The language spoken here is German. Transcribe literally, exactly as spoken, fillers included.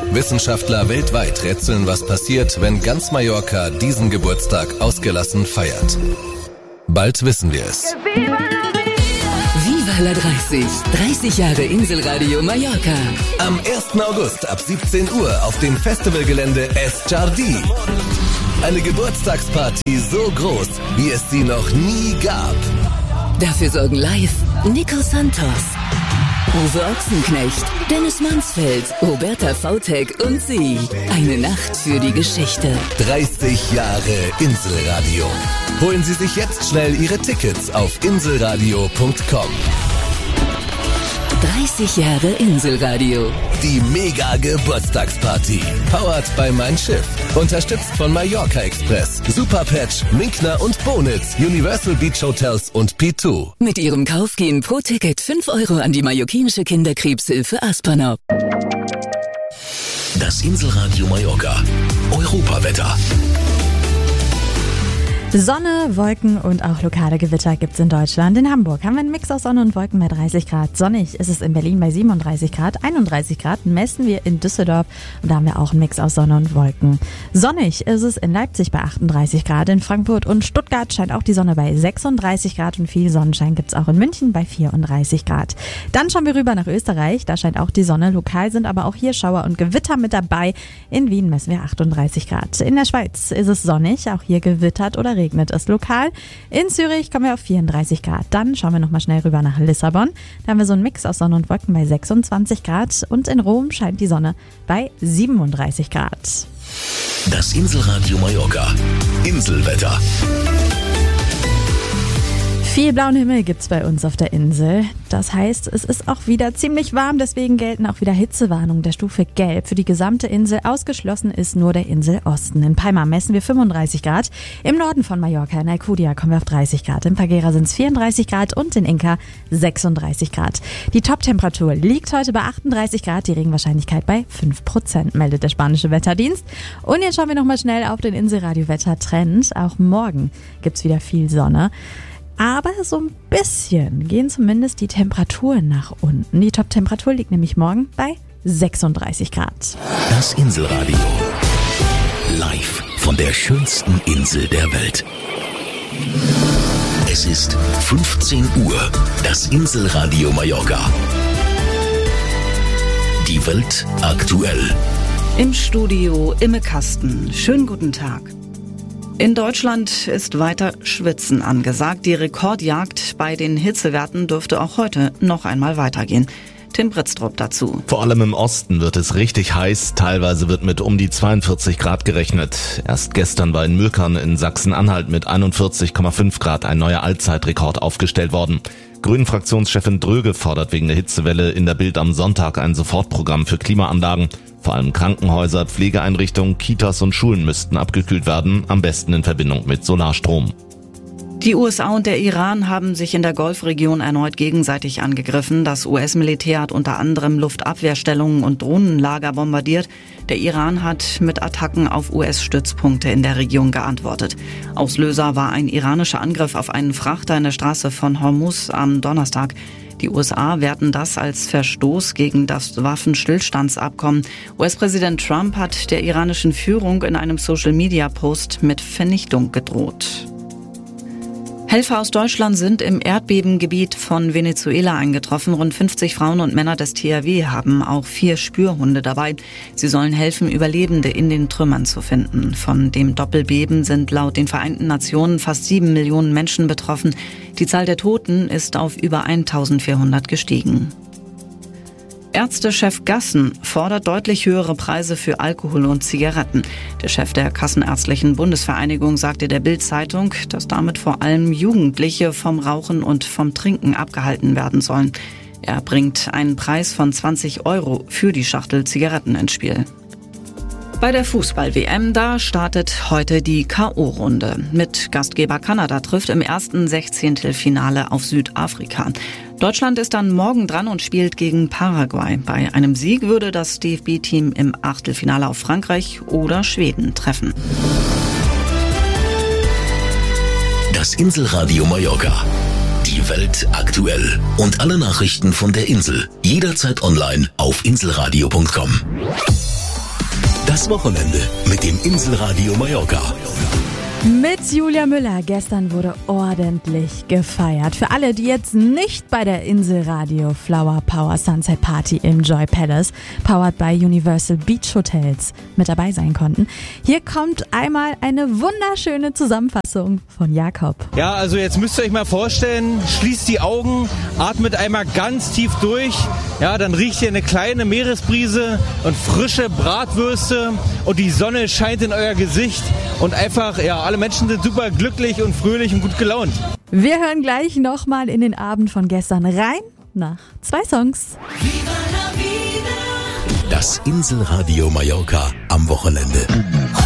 Wissenschaftler weltweit rätseln, was passiert, wenn ganz Mallorca diesen Geburtstag ausgelassen feiert. Bald wissen wir es. Viva la dreißig. dreißig Jahre Inselradio Mallorca. Am ersten August ab siebzehn Uhr auf dem Festivalgelände Es Jardí. Eine Geburtstagsparty so groß, wie es sie noch nie gab. Dafür sorgen live Nico Santos, Uwe Ochsenknecht, Dennis Mansfeld, Roberta Vautek und sie. Eine Nacht für die Geschichte. dreißig Jahre Inselradio. Holen Sie sich jetzt schnell Ihre Tickets auf inselradio punkt com. dreißig Jahre Inselradio. Die Mega-Geburtstagsparty. Powered by Mein Schiff. Unterstützt von Mallorca Express, Superpatch, Minkner und Bonitz, Universal Beach Hotels und P zwei. Mit ihrem Kauf gehen pro Ticket fünf Euro an die mallorquinische Kinderkrebshilfe Aspernop. Das Inselradio Mallorca. Europawetter. Sonne, Wolken und auch lokale Gewitter gibt's in Deutschland. In Hamburg haben wir einen Mix aus Sonne und Wolken bei dreißig Grad. Sonnig ist es in Berlin bei siebenunddreißig Grad. einunddreißig Grad messen wir in Düsseldorf und da haben wir auch einen Mix aus Sonne und Wolken. Sonnig ist es in Leipzig bei achtunddreißig Grad. In Frankfurt und Stuttgart scheint auch die Sonne bei sechsunddreißig Grad und viel Sonnenschein gibt's auch in München bei vierunddreißig Grad. Dann schauen wir rüber nach Österreich. Da scheint auch die Sonne. Lokal sind aber auch hier Schauer und Gewitter mit dabei. In Wien messen wir achtunddreißig Grad. In der Schweiz ist es sonnig. Auch hier gewittert oder regnet es lokal. In Zürich kommen wir auf vierunddreißig Grad. Dann schauen wir nochmal schnell rüber nach Lissabon. Da haben wir so einen Mix aus Sonne und Wolken bei sechsundzwanzig Grad. Und in Rom scheint die Sonne bei siebenunddreißig Grad. Das Inselradio Mallorca. Inselwetter. Viel blauen Himmel gibt's bei uns auf der Insel. Das heißt, es ist auch wieder ziemlich warm, deswegen gelten auch wieder Hitzewarnungen der Stufe Gelb. Für die gesamte Insel ausgeschlossen ist nur der Inselosten. In Palma messen wir fünfunddreißig Grad. Im Norden von Mallorca, in Alcudia, kommen wir auf dreißig Grad. In Paguera sind es vierunddreißig Grad und in Inca sechsunddreißig Grad. Die Toptemperatur liegt heute bei achtunddreißig Grad, die Regenwahrscheinlichkeit bei fünf Prozent, meldet der spanische Wetterdienst. Und jetzt schauen wir nochmal schnell auf den Inselradio-Wettertrend. Auch morgen gibt's wieder viel Sonne. Aber so ein bisschen gehen zumindest die Temperaturen nach unten. Die Top-Temperatur liegt nämlich morgen bei sechsunddreißig Grad. Das Inselradio. Live von der schönsten Insel der Welt. Es ist fünfzehn Uhr. Das Inselradio Mallorca. Die Welt aktuell. Im Studio Imme Kasten. Schönen guten Tag. In Deutschland ist weiter Schwitzen angesagt. Die Rekordjagd bei den Hitzewerten dürfte auch heute noch einmal weitergehen. Tim Britztrup dazu. Vor allem im Osten wird es richtig heiß. Teilweise wird mit um die zweiundvierzig Grad gerechnet. Erst gestern war in Mülkern in Sachsen-Anhalt mit einundvierzig Komma fünf Grad ein neuer Allzeitrekord aufgestellt worden. Grünen-Fraktionschefin Dröge fordert wegen der Hitzewelle in der Bild am Sonntag ein Sofortprogramm für Klimaanlagen. Vor allem Krankenhäuser, Pflegeeinrichtungen, Kitas und Schulen müssten abgekühlt werden, am besten in Verbindung mit Solarstrom. Die U S A und der Iran haben sich in der Golfregion erneut gegenseitig angegriffen. Das U S-Militär hat unter anderem Luftabwehrstellungen und Drohnenlager bombardiert. Der Iran hat mit Attacken auf U S-Stützpunkte in der Region geantwortet. Auslöser war ein iranischer Angriff auf einen Frachter in der Straße von Hormuz am Donnerstag. Die U S A werten das als Verstoß gegen das Waffenstillstandsabkommen. U S-Präsident Trump hat der iranischen Führung in einem Social-Media-Post mit Vernichtung gedroht. Helfer aus Deutschland sind im Erdbebengebiet von Venezuela eingetroffen. Rund fünfzig Frauen und Männer des T H W haben auch vier Spürhunde dabei. Sie sollen helfen, Überlebende in den Trümmern zu finden. Von dem Doppelbeben sind laut den Vereinten Nationen fast sieben Millionen Menschen betroffen. Die Zahl der Toten ist auf über eintausendvierhundert gestiegen. Ärztechef Gassen fordert deutlich höhere Preise für Alkohol und Zigaretten. Der Chef der Kassenärztlichen Bundesvereinigung sagte der Bild-Zeitung, dass damit vor allem Jugendliche vom Rauchen und vom Trinken abgehalten werden sollen. Er bringt einen Preis von zwanzig Euro für die Schachtel Zigaretten ins Spiel. Bei der Fußball-W M, da startet heute die K O-Runde. Mit Gastgeber Kanada trifft im ersten Sechzehntelfinale auf Südafrika. Deutschland ist dann morgen dran und spielt gegen Paraguay. Bei einem Sieg würde das D F B-Team im Achtelfinale auf Frankreich oder Schweden treffen. Das Inselradio Mallorca. Die Welt aktuell. Und alle Nachrichten von der Insel. Jederzeit online auf inselradio punkt com. Das Wochenende mit dem Inselradio Mallorca. Mit Julia Müller. Gestern wurde ordentlich gefeiert. Für alle, die jetzt nicht bei der Inselradio Flower Power Sunset Party im Joy Palace, powered by Universal Beach Hotels, mit dabei sein konnten. Hier kommt einmal eine wunderschöne Zusammenfassung von Jakob. Ja, also jetzt müsst ihr euch mal vorstellen, schließt die Augen, atmet einmal ganz tief durch. Ja, dann riecht ihr eine kleine Meeresbrise und frische Bratwürste und die Sonne scheint in euer Gesicht und einfach, ja, alle Menschen sind super glücklich und fröhlich und gut gelaunt. Wir hören gleich nochmal in den Abend von gestern rein nach zwei Songs. Das Inselradio Mallorca am Wochenende.